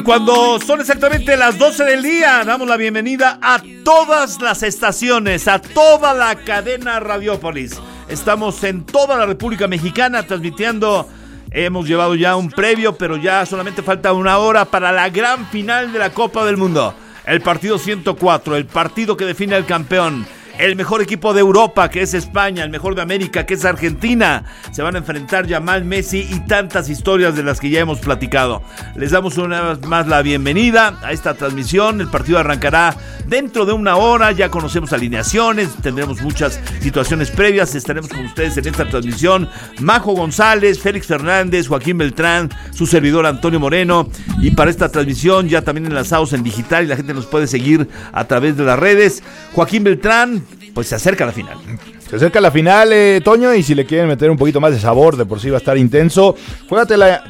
Cuando son exactamente las 12 del día, damos la bienvenida a todas las estaciones, a toda la cadena Radiopolis. Estamos en toda la República Mexicana transmitiendo. Hemos llevado ya un previo, pero ya solamente falta una hora para la gran final de la Copa del Mundo. El partido 104, el partido que define al campeón. El mejor equipo de Europa, que es España, el mejor de América, que es Argentina. Se van a enfrentar Yamal, Messi y tantas historias de las que ya hemos platicado. Les damos una vez más la bienvenida a esta transmisión. El partido arrancará dentro de una hora. Ya conocemos alineaciones, tendremos muchas situaciones previas. Estaremos con ustedes en esta transmisión. Majo González, Félix Fernández, Joaquín Beltrán, su servidor Antonio Moreno. Y para esta transmisión ya también enlazados en digital y la gente nos puede seguir a través de las redes. Joaquín Beltrán, pues se acerca la final. Se acerca la final, Toño, y si le quieren meter un poquito más de sabor, de por sí va a estar intenso, juégatela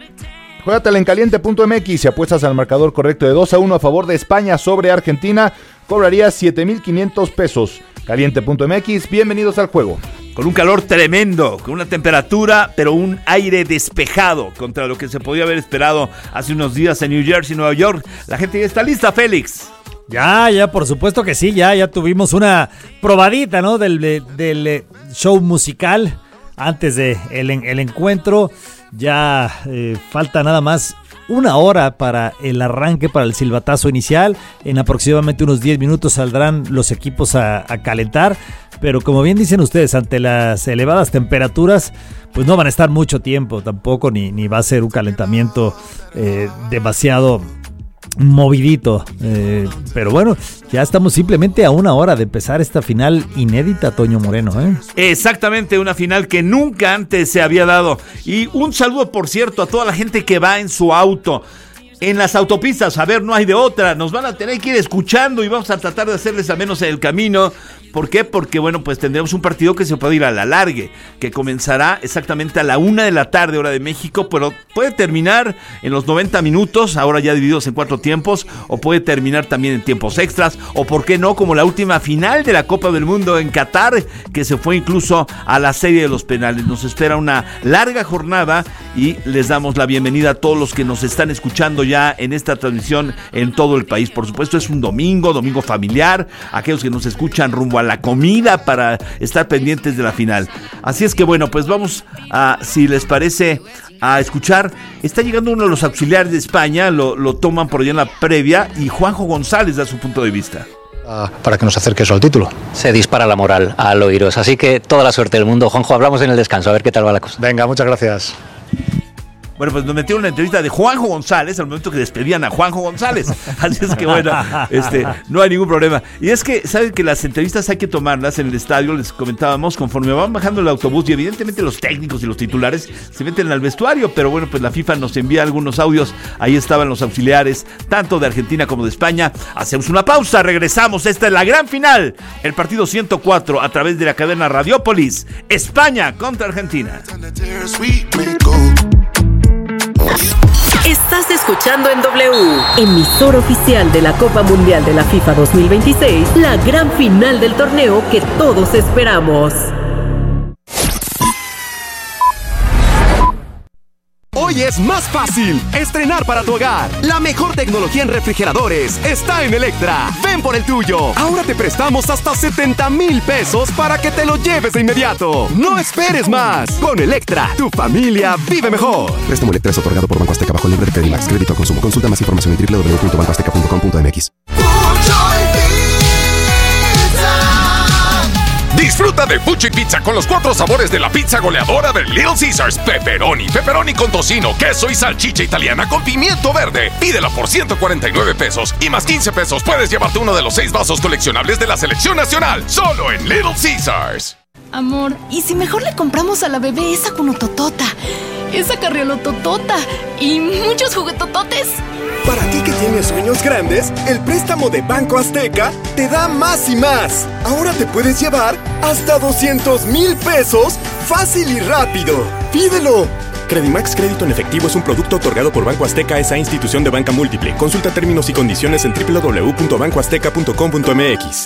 en caliente.mx. Si apuestas al marcador correcto de 2-1 a favor de España sobre Argentina, cobrarías 7,500 pesos. Caliente.mx, bienvenidos al juego. Con un calor tremendo, con una temperatura, pero un aire despejado contra lo que se podía haber esperado hace unos días en New Jersey, Nueva York. La gente ya está lista, Félix. Ya, por supuesto que sí, ya tuvimos una probadita, ¿no? del show musical antes de el encuentro. Ya falta nada más una hora para el arranque, para el silbatazo inicial. En aproximadamente unos 10 minutos saldrán los equipos a calentar. Pero como bien dicen ustedes, ante las elevadas temperaturas, pues no van a estar mucho tiempo tampoco, ni va a ser un calentamiento demasiado movidito, pero bueno, ya estamos simplemente a una hora de empezar esta final inédita, Toño Moreno, Exactamente, una final que nunca antes se había dado. Y un saludo, por cierto, a toda la gente que va en su auto, en las autopistas. A ver, no hay de otra, nos van a tener que ir escuchando y vamos a tratar de hacerles a menos el camino. ¿Por qué? Porque, bueno, pues tendremos un partido que se puede ir a la largue, que comenzará exactamente a la 1 de la tarde, hora de México, pero puede terminar en los 90 minutos, ahora ya divididos en 4 tiempos, o puede terminar también en tiempos extras, o por qué no, como la última final de la Copa del Mundo en Qatar, que se fue incluso a la serie de los penales. Nos espera una larga jornada y les damos la bienvenida a todos los que nos están escuchando ya en esta transmisión en todo el país. Por supuesto, es un domingo familiar, aquellos que nos escuchan rumbo a la comida para estar pendientes de la final. Así es que bueno, pues vamos a, si les parece, a escuchar. Está llegando uno de los auxiliares de España, lo toman por allá en la previa, y Juanjo González da su punto de vista. Para que nos acerque eso al título. Se dispara la moral al oíros, así que toda la suerte del mundo. Juanjo, hablamos en el descanso, a ver qué tal va la cosa. Venga, muchas gracias. Bueno, pues nos metieron una entrevista de Juanjo González al momento que despedían a Juanjo González. Así es que bueno, no hay ningún problema. Y es que, ¿saben que las entrevistas hay que tomarlas en el estadio? Les comentábamos, conforme van bajando el autobús, y evidentemente los técnicos y los titulares se meten al vestuario, pero bueno, pues la FIFA nos envía algunos audios. Ahí estaban los auxiliares, tanto de Argentina como de España. Hacemos una pausa, regresamos. Esta es la gran final. El partido 104 a través de la cadena Radiopolis. España contra Argentina. Estás escuchando en W, emisor oficial de la Copa Mundial de la FIFA 2026, la gran final del torneo que todos esperamos. Hoy es más fácil estrenar para tu hogar. La mejor tecnología en refrigeradores está en Electra. Ven por el tuyo. Ahora te prestamos hasta 70,000 pesos para que te lo lleves de inmediato. No esperes más. Con Electra, tu familia vive mejor. Préstamo Electra es otorgado por Banco Azteca bajo el nombre de Credimax. Crédito al consumo. Consulta más información en www.bancoazteca.com.mx. Disfruta de Fuchi Pizza con los 4 sabores de la pizza goleadora de Little Caesars. Pepperoni con tocino, queso y salchicha italiana con pimiento verde. Pídela por 149 pesos y más 15 pesos puedes llevarte uno de los 6 vasos coleccionables de la selección nacional. Solo en Little Caesars. Amor, ¿y si mejor le compramos a la bebé esa cunototota, esa carriolototota y muchos juguetototes? Para ti que tienes sueños grandes, el préstamo de Banco Azteca te da más y más. Ahora te puedes llevar hasta 200,000 pesos fácil y rápido. ¡Pídelo! Credimax Crédito en Efectivo es un producto otorgado por Banco Azteca, esa institución de banca múltiple. Consulta términos y condiciones en www.bancoazteca.com.mx.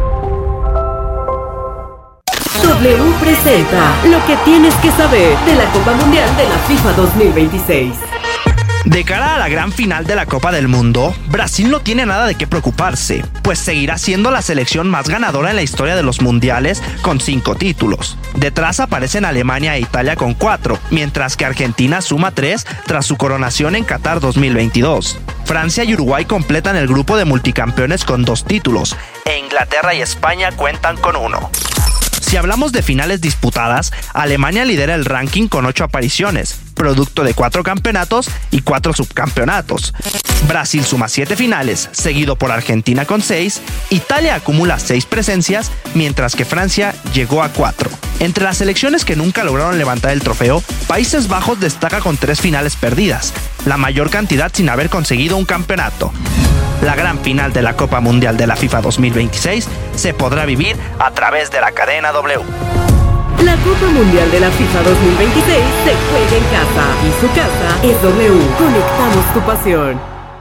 W presenta lo que tienes que saber de la Copa Mundial de la FIFA 2026. De cara a la gran final de la Copa del Mundo, Brasil no tiene nada de qué preocuparse, pues seguirá siendo la selección más ganadora en la historia de los mundiales con 5 títulos. Detrás aparecen Alemania e Italia con 4, mientras que Argentina suma 3 tras su coronación en Qatar 2022. Francia y Uruguay completan el grupo de multicampeones con 2 títulos, e Inglaterra y España cuentan con 1. Si hablamos de finales disputadas, Alemania lidera el ranking con 8 apariciones, producto de 4 campeonatos y 4 subcampeonatos. Brasil suma 7 finales, seguido por Argentina con 6, Italia acumula 6 presencias, mientras que Francia llegó a 4. Entre las selecciones que nunca lograron levantar el trofeo, Países Bajos destaca con 3 finales perdidas, la mayor cantidad sin haber conseguido un campeonato. La gran final de la Copa Mundial de la FIFA 2026 se podrá vivir a través de la cadena W. La Copa Mundial de la FIFA 2026 se juega en casa y su casa es W. Conectamos tu pasión.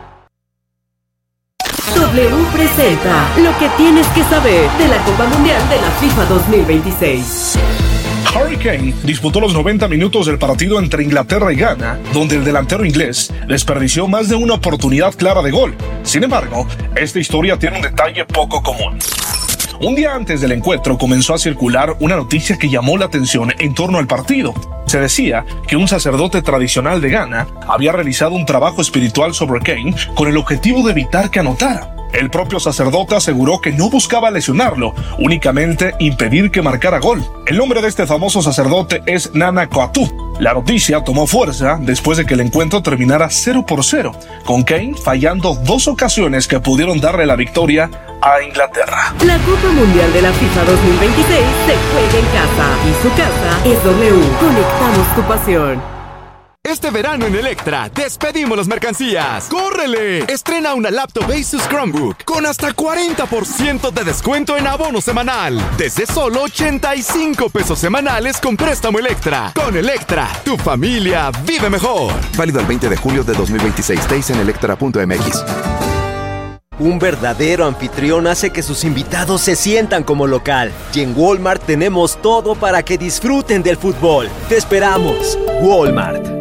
W presenta lo que tienes que saber de la Copa Mundial de la FIFA 2026. Harry Kane disputó los 90 minutos del partido entre Inglaterra y Ghana, donde el delantero inglés desperdició más de una oportunidad clara de gol. Sin embargo, esta historia tiene un detalle poco común. Un día antes del encuentro comenzó a circular una noticia que llamó la atención en torno al partido. Se decía que un sacerdote tradicional de Ghana había realizado un trabajo espiritual sobre Kane con el objetivo de evitar que anotara. El propio sacerdote aseguró que no buscaba lesionarlo, únicamente impedir que marcara gol. El nombre de este famoso sacerdote es Nana Coatu. La noticia tomó fuerza después de que el encuentro terminara 0-0, con Kane fallando 2 ocasiones que pudieron darle la victoria a Inglaterra. La Copa Mundial de la FIFA 2026 se juega en casa y su casa es W. Conectamos tu pasión. Este verano en Electra, despedimos las mercancías. ¡Córrele! Estrena una laptop Asus Chromebook con hasta 40% de descuento en abono semanal. Desde solo 85 pesos semanales con préstamo Electra. Con Electra, tu familia vive mejor. Válido el 20 de julio de 2026. Days en electra.mx. Un verdadero anfitrión hace que sus invitados se sientan como local. Y en Walmart tenemos todo para que disfruten del fútbol. Te esperamos. Walmart.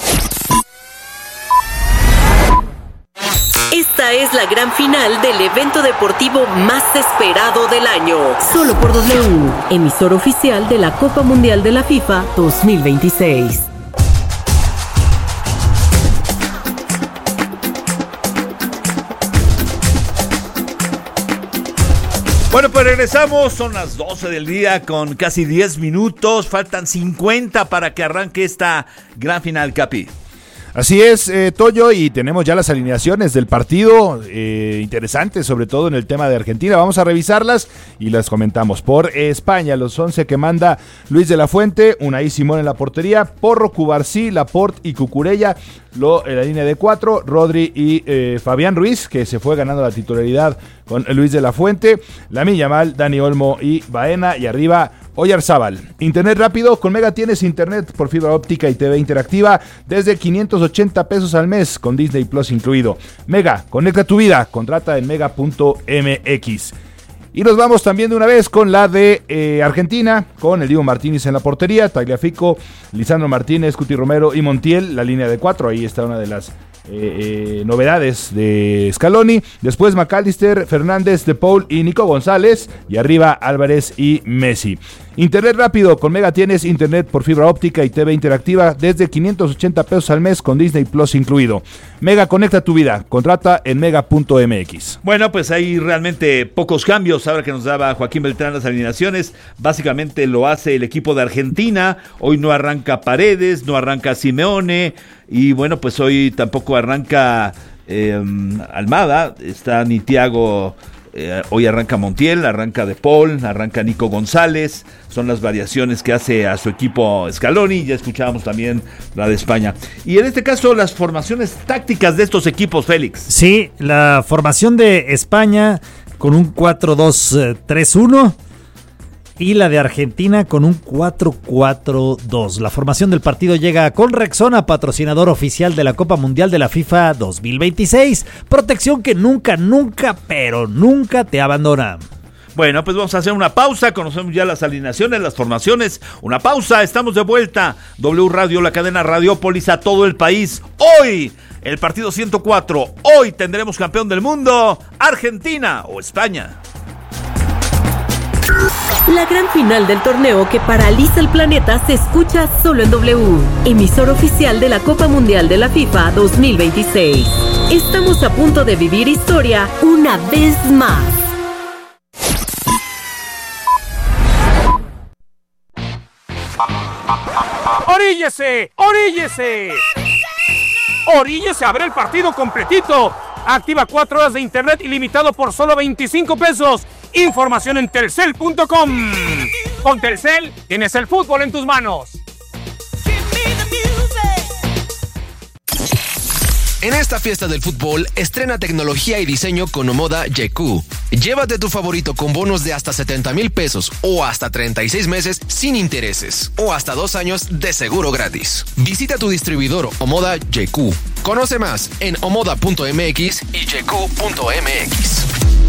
Esta es la gran final del evento deportivo más esperado del año. Solo por W, emisor oficial de la Copa Mundial de la FIFA 2026. Bueno, pues regresamos, son las 12 del día con casi 10 minutos, faltan 50 para que arranque esta gran final, Capi. Así es, Toyo, y tenemos ya las alineaciones del partido, interesantes, sobre todo en el tema de Argentina. Vamos a revisarlas y las comentamos. Por España, los 11 que manda Luis de la Fuente, Unai Simón en la portería, Porro, Cubarsí, Laporte y Cucurella, en la línea de 4, Rodri y Fabián Ruiz, que se fue ganando la titularidad con Luis de la Fuente, Lamine Yamal, Dani Olmo y Baena, y arriba Oyarzábal. Internet rápido, con Mega tienes internet por fibra óptica y TV interactiva desde 580 pesos al mes, con Disney Plus incluido. Mega, conecta tu vida, contrata en mega.mx. Y nos vamos también de una vez con la de Argentina, con el Diego Martínez en la portería, Tagliafico, Lisandro Martínez, Cuti Romero y Montiel, la línea de 4, ahí está una de las novedades de Scaloni. Después McAllister, Fernández, De Paul y Nico González, y arriba Álvarez y Messi. Internet rápido, con Mega tienes internet por fibra óptica y TV interactiva desde 580 pesos al mes, con Disney Plus incluido. Mega, conecta tu vida, contrata en mega.mx. Bueno, pues hay realmente pocos cambios ahora que nos daba Joaquín Beltrán las alineaciones. Básicamente lo hace el equipo de Argentina. Hoy no arranca Paredes, no arranca Simeone, y bueno, pues hoy tampoco arranca Almada, está ni Thiago. Hoy arranca Montiel, arranca De Paul, arranca Nico González. Son las variaciones que hace a su equipo Scaloni. Ya escuchábamos también la de España. Y en este caso, las formaciones tácticas de estos equipos, Félix. Sí, la formación de España con un 4-2-3-1 y la de Argentina con un 4-4-2. La formación del partido llega con Rexona, patrocinador oficial de la Copa Mundial de la FIFA 2026. Protección que nunca, pero nunca te abandona. Bueno, pues vamos a hacer una pausa, conocemos ya las alineaciones, las formaciones, una pausa, estamos de vuelta. W Radio, la cadena Radiópolis a todo el país. Hoy, el partido 104, hoy tendremos campeón del mundo, Argentina o España. La gran final del torneo que paraliza el planeta se escucha solo en W, emisor oficial de la Copa Mundial de la FIFA 2026. Estamos a punto de vivir historia una vez más. ¡Oríllese! ¡Oríllese! ¡Oríllese a ver el partido completito! Activa 4 horas de internet ilimitado por solo 25 pesos. Información en telcel.com. Con Telcel tienes el fútbol en tus manos. En esta fiesta del fútbol, estrena tecnología y diseño con Omoda YQ. Llévate tu favorito con bonos de hasta 70,000 pesos o hasta 36 meses sin intereses o hasta 2 años de seguro gratis. Visita tu distribuidor Omoda YQ. Conoce más en omoda.mx y yq.mx.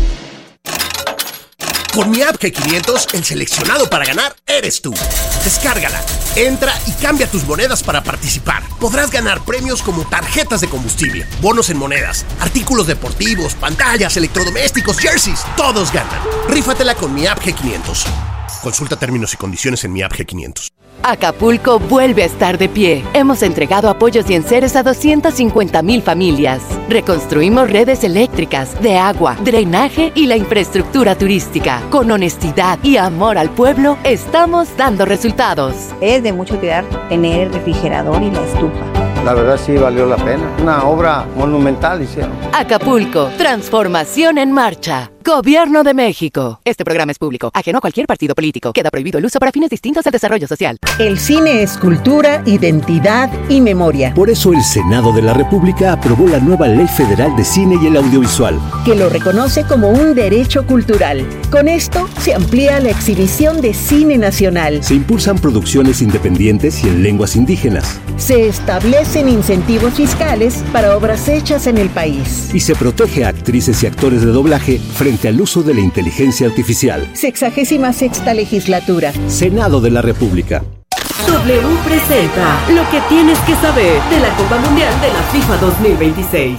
Con mi app G500, el seleccionado para ganar eres tú. Descárgala, entra y cambia tus monedas para participar. Podrás ganar premios como tarjetas de combustible, bonos en monedas, artículos deportivos, pantallas, electrodomésticos, jerseys. Todos ganan. Rífatela con mi app G500. Consulta términos y condiciones en mi app G500. Acapulco vuelve a estar de pie. Hemos entregado apoyos y enseres a 250,000 familias. Reconstruimos redes eléctricas, de agua, drenaje y la infraestructura turística. Con honestidad y amor al pueblo, estamos dando resultados. Es de mucho cuidar tener el refrigerador y la estufa. La verdad sí valió la pena. Una obra monumental hicieron. Acapulco, transformación en marcha. Gobierno de México. Este programa es público, ajeno a cualquier partido político. Queda prohibido el uso para fines distintos al desarrollo social. El cine es cultura, identidad y memoria. Por eso el Senado de la República aprobó la nueva Ley Federal de Cine y el Audiovisual, que lo reconoce como un derecho cultural. Con esto se amplía la exhibición de cine nacional. Se impulsan producciones independientes y en lenguas indígenas. Se establecen incentivos fiscales para obras hechas en el país. Y se protege a actrices y actores de doblaje frente al uso de la inteligencia artificial. 66ª legislatura. Senado de la República. W presenta lo que tienes que saber de la Copa Mundial de la FIFA 2026.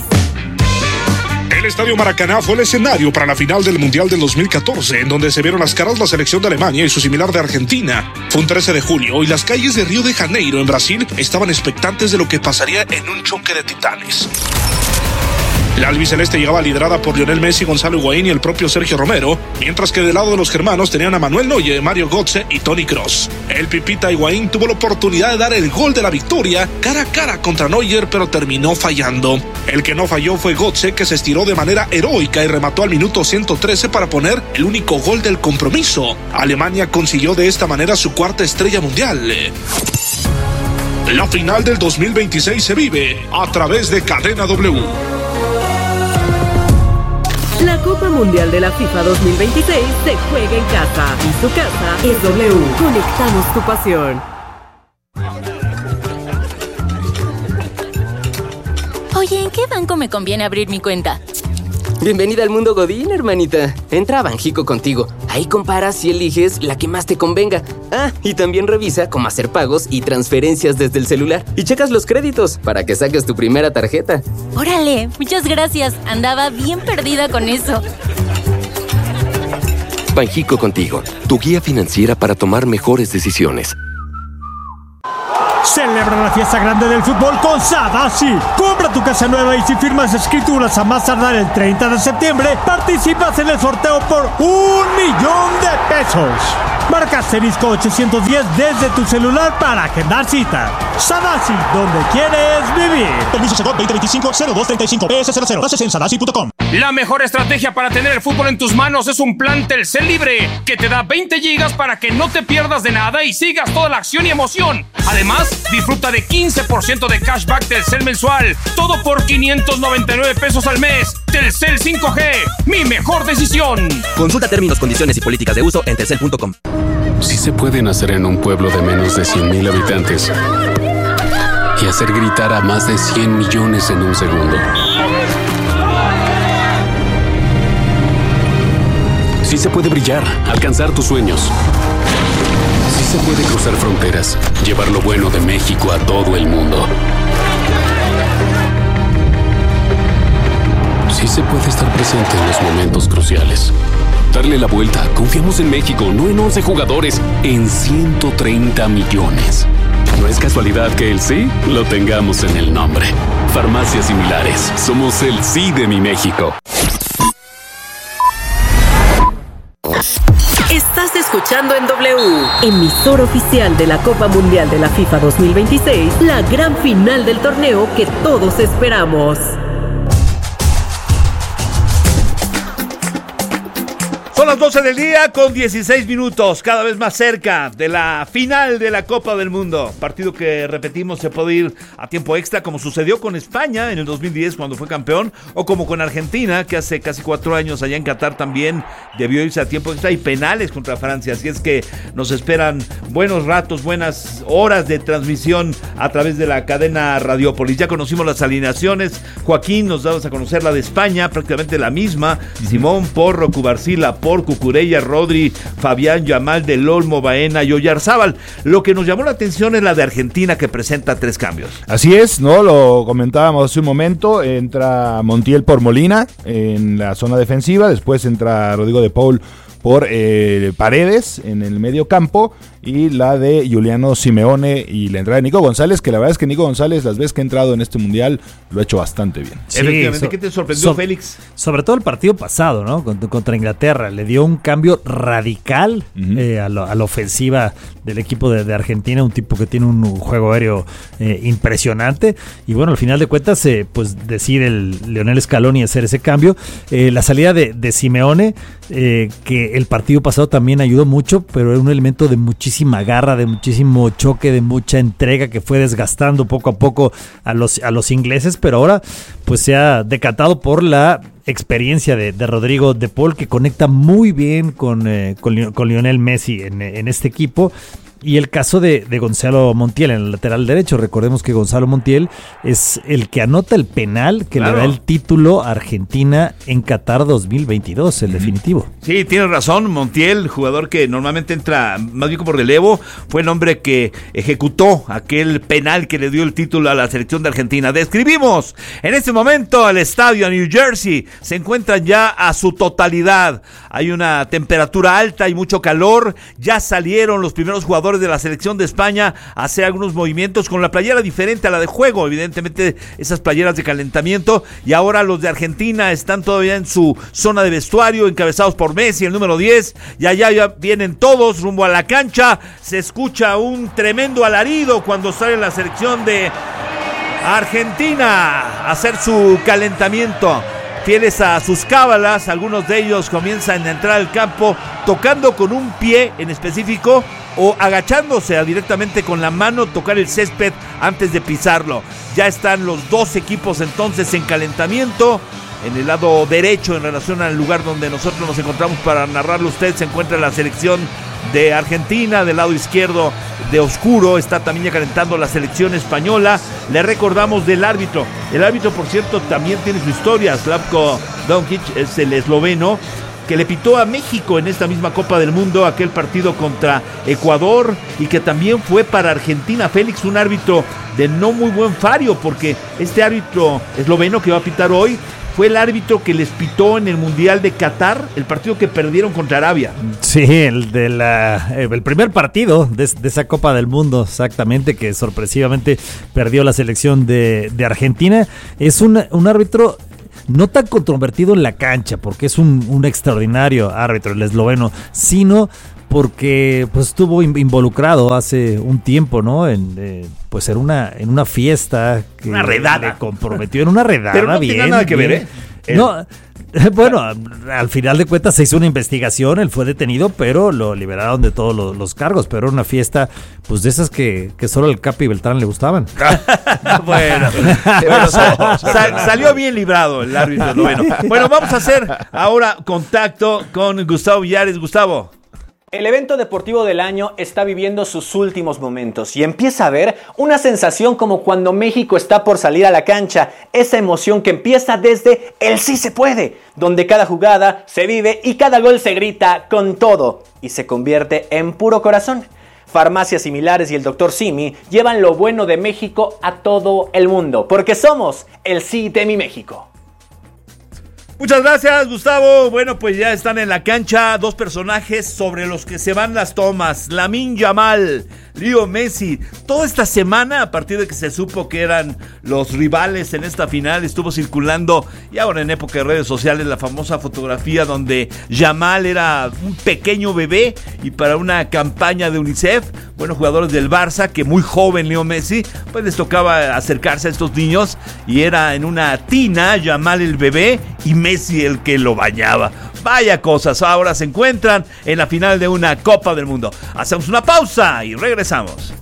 El Estadio Maracaná fue el escenario para la final del Mundial del 2014, en donde se vieron las caras la selección de Alemania y su similar de Argentina. Fue un 13 de julio y las calles de Río de Janeiro, en Brasil, estaban expectantes de lo que pasaría en un choque de titanes. La albiceleste llegaba liderada por Lionel Messi, Gonzalo Higuaín y el propio Sergio Romero, mientras que del lado de los germanos tenían a Manuel Neuer, Mario Götze y Toni Kroos. El Pipita Higuaín tuvo la oportunidad de dar el gol de la victoria cara a cara contra Neuer, pero terminó fallando. El que no falló fue Götze, que se estiró de manera heroica y remató al minuto 113 para poner el único gol del compromiso. Alemania consiguió de esta manera su cuarta estrella mundial. La final del 2026 se vive a través de Cadena W. La Copa Mundial de la FIFA 2026 se juega en casa y su casa es W. Conectamos tu pasión. Oye, ¿en qué banco me conviene abrir mi cuenta? Bienvenida al mundo Godín, hermanita. Entra a Banjico Contigo. Ahí comparas y eliges la que más te convenga. Ah, y también revisa cómo hacer pagos y transferencias desde el celular. Y checas los créditos para que saques tu primera tarjeta. Órale, muchas gracias. Andaba bien perdida con eso. Banjico Contigo, tu guía financiera para tomar mejores decisiones. Celebra la fiesta grande del fútbol con Sadasi. Compra tu casa nueva y si firmas escrituras a más tardar el 30 de septiembre, participas en el sorteo por $1,000,000 de pesos. Marca asterisco 810 desde tu celular para agendar cita. Sadasi, donde quieres vivir. Permiso Segov 2025-0235 PS00. Bases en sadasi.com. La mejor estrategia para tener el fútbol en tus manos es un plan Telcel Libre, que te da 20 gigas para que no te pierdas de nada y sigas toda la acción y emoción. Además, disfruta de 15% de cashback Telcel mensual. Todo por 599 pesos al mes. Telcel 5G, mi mejor decisión. Consulta términos, condiciones y políticas de uso en telcel.com. Sí se puede nacer en un pueblo de menos de 100,000 habitantes y hacer gritar a más de 100 millones en un segundo. Sí se puede brillar, alcanzar tus sueños. Sí se puede cruzar fronteras, llevar lo bueno de México a todo el mundo. Sí se puede estar presente en los momentos cruciales. Darle la vuelta. Confiamos en México, no en 11 jugadores, en 130 millones. No es casualidad que el sí lo tengamos en el nombre. Farmacias Similares. Somos el sí de mi México. Estás escuchando en W, emisor oficial de la Copa Mundial de la FIFA 2026, la gran final del torneo que todos esperamos. Son las 12 del día con 16 minutos, cada vez más cerca de la final de la Copa del Mundo. Partido que, repetimos, se puede ir a tiempo extra, como sucedió con España en el 2010 cuando fue campeón, o como con Argentina, que hace casi 4 años allá en Qatar también debió irse a tiempo extra y penales contra Francia. Así es que nos esperan buenos ratos, buenas horas de transmisión a través de la cadena Radiopolis. Ya conocimos las alineaciones. Joaquín, nos dabas a conocer la de España, prácticamente la misma. Simón, Porro, Cubarsila, Cucurella, Rodri, Fabián, Yamal, Del Olmo, Baena y Oyarzábal. Lo que nos llamó la atención es la de Argentina, que presenta 3 cambios. Así es, ¿no? Lo comentábamos hace un momento. Entra Montiel por Molina en la zona defensiva. Después entra Rodrigo de Paul por Paredes en el medio campo, y la de Juliano Simeone y la entrada de Nico González, que la verdad es que Nico González, las veces que ha entrado en este mundial, lo ha hecho bastante bien. Sí, efectivamente. ¿Qué te sorprendió, Félix? Sobre todo el partido pasado, ¿no? Contra Inglaterra. Le dio un cambio radical a la ofensiva del equipo de Argentina, un tipo que tiene un juego aéreo impresionante. Y bueno, al final de cuentas, pues decide el Lionel Scaloni hacer ese cambio. La salida de Simeone, que el partido pasado también ayudó mucho, pero era un elemento de muchísima garra, de muchísimo choque, de mucha entrega, que fue desgastando poco a poco a los ingleses, pero ahora pues se ha decantado por la experiencia de Rodrigo de Paul, que conecta muy bien con Lionel Messi en este equipo. Y el caso de Gonzalo Montiel en el lateral derecho. Recordemos que Gonzalo Montiel es el que anota el penal que le da el título a Argentina en Qatar 2022, el definitivo. Sí, tienes razón. Montiel, jugador que normalmente entra más bien como relevo, fue el hombre que ejecutó aquel penal que le dio el título a la selección de Argentina. Describimos en este momento el estadio New Jersey. Se encuentra ya a su totalidad. Hay una temperatura alta y mucho calor. Ya salieron los primeros jugadores de la selección de España a hacer algunos movimientos con la playera diferente a la de juego, evidentemente esas playeras de calentamiento, y ahora los de Argentina están todavía en su zona de vestuario, encabezados por Messi, el número 10, y allá ya vienen todos rumbo a la cancha. Se escucha un tremendo alarido cuando sale la selección de Argentina a hacer su calentamiento. Fieles a sus cábalas, algunos de ellos comienzan a entrar al campo tocando con un pie en específico o agachándose directamente con la mano, tocar el césped antes de pisarlo. Ya están los 2 equipos entonces en calentamiento. En el lado derecho, en relación al lugar donde nosotros nos encontramos para narrarlo a usted, se encuentra la selección de Argentina. Del lado izquierdo, de oscuro, está también ya calentando la selección española. Le recordamos del árbitro. El árbitro, por cierto, también tiene su historia. Slavko Dončić es el esloveno que le pitó a México en esta misma Copa del Mundo aquel partido contra Ecuador, y que también fue para Argentina. Félix, un árbitro de no muy buen fario, porque este árbitro esloveno que va a pitar hoy fue el árbitro que les pitó en el Mundial de Qatar, el partido que perdieron contra Arabia. Sí, el primer partido de esa Copa del Mundo, exactamente, que sorpresivamente perdió la selección de Argentina. Es un árbitro no tan controvertido en la cancha, porque es un extraordinario árbitro, el esloveno, sino porque pues estuvo involucrado hace un tiempo, ¿no? En una fiesta que una redada. Le comprometió en una redada. Pero no tiene nada que ver, ¿eh? No, bueno, al final de cuentas se hizo una investigación, él fue detenido, pero lo liberaron de todos los cargos, pero era una fiesta pues de esas que solo al Capi Beltrán le gustaban. Bueno, salió bien librado el árbitro esloveno. Bueno, vamos a hacer ahora contacto con Gustavo Villares. Gustavo. El evento deportivo del año está viviendo sus últimos momentos y empieza a haber una sensación como cuando México está por salir a la cancha, esa emoción que empieza desde el sí se puede, donde cada jugada se vive y cada gol se grita con todo y se convierte en puro corazón. Farmacias Similares y el Dr. Simi llevan lo bueno de México a todo el mundo, porque somos el sí de mi México. Muchas gracias, Gustavo. Bueno, pues ya están en la cancha dos personajes sobre los que se van las tomas. Lamine Yamal, Leo Messi. Toda esta semana, a partir de que se supo que eran los rivales en esta final, estuvo circulando, y ahora en época de redes sociales, la famosa fotografía donde Yamal era un pequeño bebé y para una campaña de UNICEF, bueno, jugadores del Barça, que muy joven Leo Messi, pues les tocaba acercarse a estos niños y era en una tina Yamal el bebé y Messi el que lo bañaba. Vaya cosas, ahora se encuentran en la final de una Copa del Mundo. Hacemos una pausa y regresamos.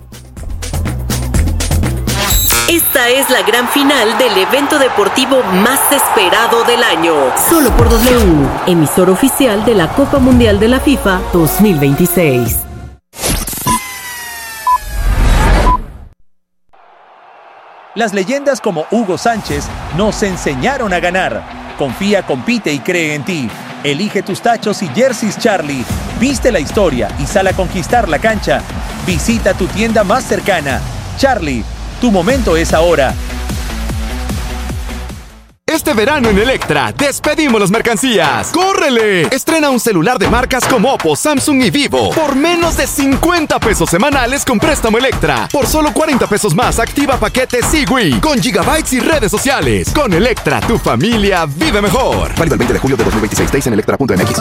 Esta es la gran final del evento deportivo más esperado del año. Solo por W, emisor oficial de la Copa Mundial de la FIFA 2026. Las leyendas como Hugo Sánchez nos enseñaron a ganar. Confía, compite y cree en ti. Elige tus tachos y jerseys Charlie. Viste la historia y sal a conquistar la cancha. Visita tu tienda más cercana. Charlie, tu momento es ahora. Este verano en Electra, despedimos las mercancías. ¡Córrele! Estrena un celular de marcas como Oppo, Samsung y Vivo por menos de 50 pesos semanales con préstamo Electra. Por solo 40 pesos más, activa paquete Sigui con gigabytes y redes sociales. Con Electra, tu familia vive mejor. Válido el 20 de julio de 2026. Days en electra.mx.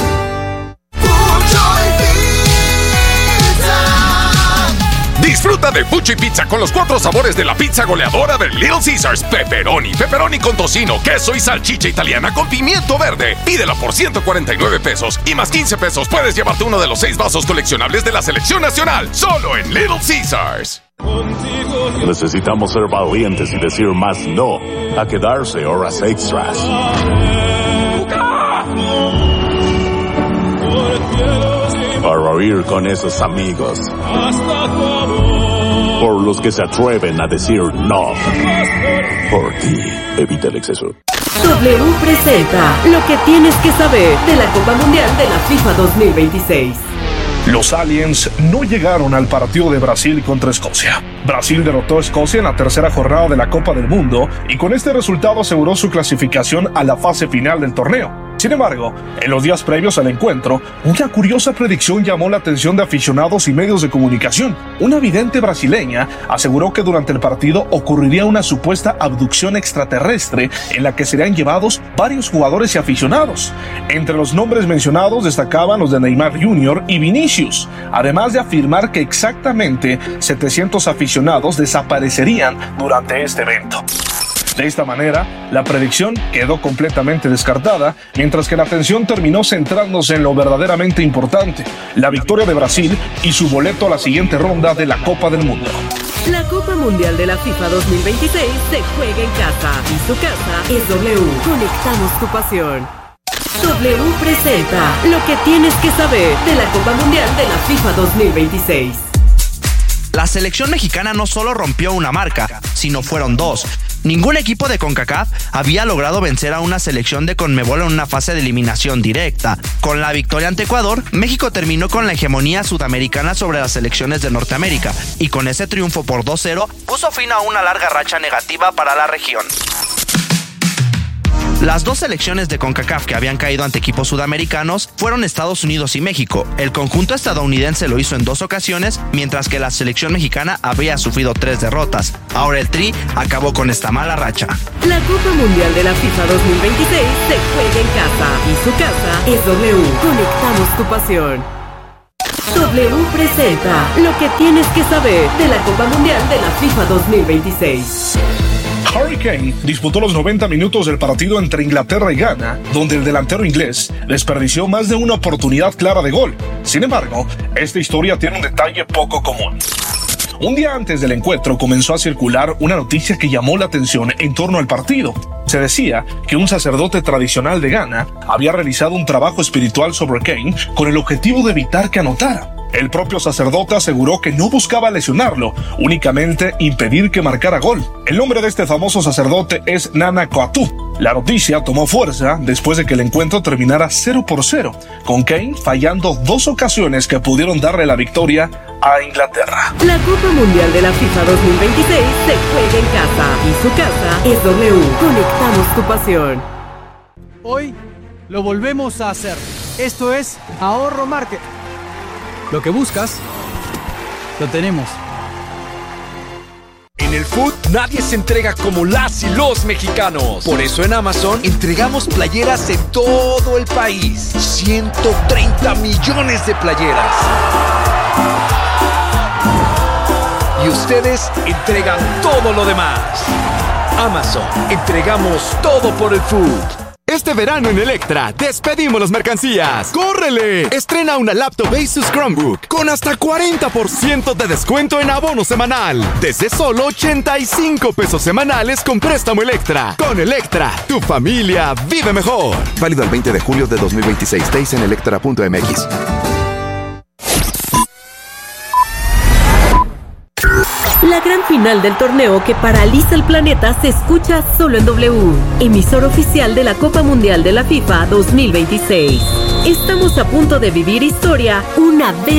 Disfruta de Fuchi Pizza con los 4 sabores de la pizza goleadora de Little Caesars. Pepperoni, pepperoni con tocino, queso y salchicha italiana con pimiento verde. Pídela por 149 pesos y más 15 pesos puedes llevarte uno de los 6 vasos coleccionables de la selección nacional. Solo en Little Caesars. Necesitamos ser valientes y decir más no a quedarse horas extras. Para ir con esos amigos. Por los que se atreven a decir no. Por ti, evita el exceso. W presenta lo que tienes que saber de la Copa Mundial de la FIFA 2026. Los Aliens no llegaron al partido de Brasil contra Escocia. Brasil derrotó a Escocia en la tercera jornada de la Copa del Mundo y con este resultado aseguró su clasificación a la fase final del torneo. Sin embargo, en los días previos al encuentro, una curiosa predicción llamó la atención de aficionados y medios de comunicación. Una vidente brasileña aseguró que durante el partido ocurriría una supuesta abducción extraterrestre en la que serían llevados varios jugadores y aficionados. Entre los nombres mencionados destacaban los de Neymar Jr. y Vinicius, además de afirmar que exactamente 700 aficionados desaparecerían durante este evento. De esta manera, la predicción quedó completamente descartada, mientras que la atención terminó centrándose en lo verdaderamente importante, la victoria de Brasil y su boleto a la siguiente ronda de la Copa del Mundo. La Copa Mundial de la FIFA 2026 se juega en casa y su casa es W. Conectamos tu pasión. W presenta lo que tienes que saber de la Copa Mundial de la FIFA 2026. La selección mexicana no solo rompió una marca, sino fueron dos. Ningún equipo de CONCACAF había logrado vencer a una selección de CONMEBOL en una fase de eliminación directa. Con la victoria ante Ecuador, México terminó con la hegemonía sudamericana sobre las selecciones de Norteamérica y con ese triunfo por 2-0 puso fin a una larga racha negativa para la región. Las dos selecciones de CONCACAF que habían caído ante equipos sudamericanos fueron Estados Unidos y México. El conjunto estadounidense lo hizo en 2 ocasiones, mientras que la selección mexicana había sufrido 3 derrotas. Ahora el Tri acabó con esta mala racha. La Copa Mundial de la FIFA 2026 se juega en casa y su casa es W. Conectamos tu pasión. W presenta lo que tienes que saber de la Copa Mundial de la FIFA 2026. Harry Kane disputó los 90 minutos del partido entre Inglaterra y Ghana, donde el delantero inglés desperdició más de una oportunidad clara de gol. Sin embargo, esta historia tiene un detalle poco común. Un día antes del encuentro comenzó a circular una noticia que llamó la atención en torno al partido. Se decía que un sacerdote tradicional de Ghana había realizado un trabajo espiritual sobre Kane con el objetivo de evitar que anotara. El propio sacerdote aseguró que no buscaba lesionarlo, únicamente impedir que marcara gol. El nombre de este famoso sacerdote es Nana Coatu. La noticia tomó fuerza después de que el encuentro terminara 0-0, con Kane fallando 2 ocasiones que pudieron darle la victoria a Inglaterra. La Copa Mundial de la FIFA 2026 se juega en casa y su casa es W. Conectamos tu pasión. Hoy lo volvemos a hacer. Esto es Ahorro Market. Lo que buscas, lo tenemos. En el food nadie se entrega como las y los mexicanos. Por eso en Amazon entregamos playeras en todo el país. 130 millones de playeras. Y ustedes entregan todo lo demás. Amazon, entregamos todo por el food. Este verano en Electra, despedimos las mercancías. ¡Córrele! Estrena una laptop Asus Chromebook con hasta 40% de descuento en abono semanal. Desde solo 85 pesos semanales con préstamo Electra. Con Electra, tu familia vive mejor. Válido el 20 de julio de 2026. Days en electra.mx. La gran final del torneo que paraliza el planeta se escucha solo en W, emisor oficial de la Copa Mundial de la FIFA 2026. Estamos a punto de vivir historia una vez